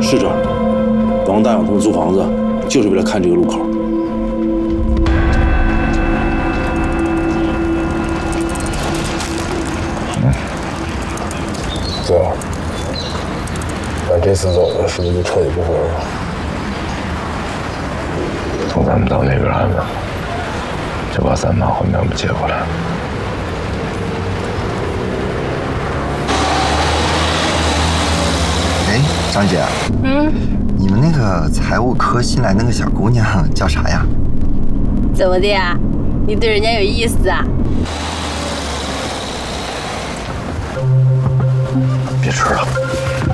是这儿，王大勇他们租房子就是为了看这个路口。 走，咱这次走的是不是就彻底不活了？从咱们到那边安稳，就把咱马后苗们接过来。 哎，张姐，你们那个财务科新来那个小姑娘叫啥呀？ 怎么的呀？你对人家有意思啊？ 别吃了。